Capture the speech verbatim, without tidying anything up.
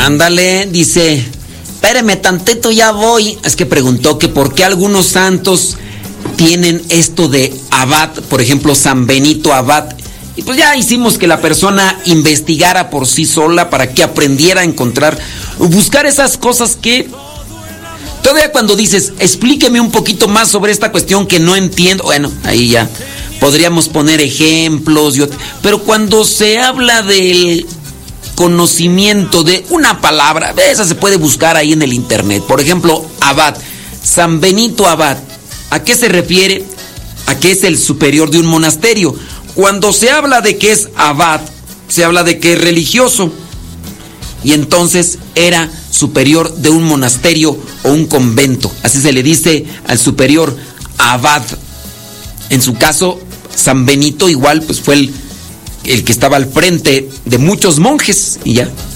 Ándale, dice, espéreme tantito, ya voy. Es que preguntó que por qué algunos santos tienen esto de abad, por ejemplo, San Benito Abad. Y pues ya hicimos que la persona investigara por sí sola para que aprendiera a encontrar, buscar esas cosas que... Todavía cuando dices, explíqueme un poquito más sobre esta cuestión que no entiendo, bueno, ahí ya podríamos poner ejemplos, y pero cuando se habla del conocimiento de una palabra, esa se puede buscar ahí en el internet. Por ejemplo, abad, San Benito Abad, ¿a qué se refiere? A que es el superior de un monasterio. Cuando se habla de que es abad, se habla de que es religioso. Y entonces era superior de un monasterio o un convento. Así se le dice al superior abad. En su caso, San Benito igual pues fue el, el que estaba al frente de muchos monjes y ya.